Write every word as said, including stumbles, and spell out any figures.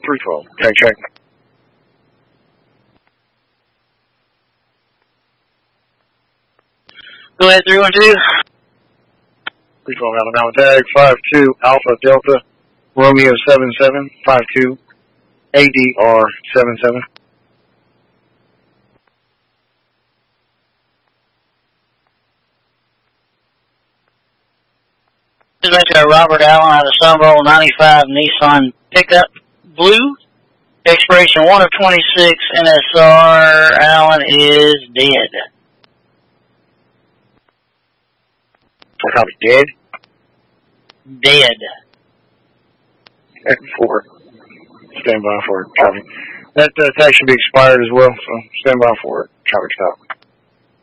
three twelve. Okay, check. Go ahead, three one two. three twelve Alabama tag, five two Alpha Delta, Romeo seven seven, five two A D R seven seven. This is uh, Robert Allen out of Sunroll ninety-five Nissan pickup blue. Expiration one of twenty-six, N S R. Allen is dead. I copy dead. Dead. four. Stand by for it. Copy. That uh, tag should be expired as well, so stand by for it. Copy, stop.